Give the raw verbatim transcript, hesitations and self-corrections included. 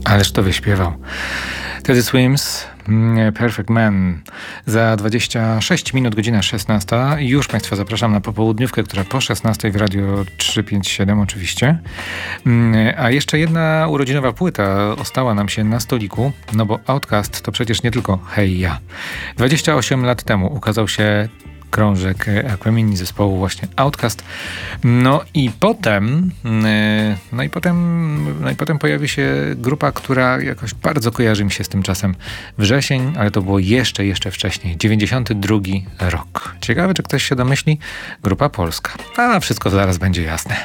Ależ to wyśpiewał. Teddy Swims, Perfect Man. Za dwadzieścia sześć minut, godzina szesnasta. Już Państwa zapraszam na popołudniówkę, która po szesnastej w Radio trzysta pięćdziesiąt siedem oczywiście. A jeszcze jedna urodzinowa płyta ostała nam się na stoliku, no bo Outkast to przecież nie tylko Hej Ja. dwadzieścia osiem lat temu ukazał się krążek Aquemini zespołu właśnie Outkast. No i potem no i potem no i potem pojawi się grupa, która jakoś bardzo kojarzy mi się z tym czasem. Wrzesień, ale to było jeszcze, jeszcze wcześniej. dziewięćdziesiąty drugi rok. Ciekawe, czy ktoś się domyśli? Grupa polska. A wszystko zaraz będzie jasne.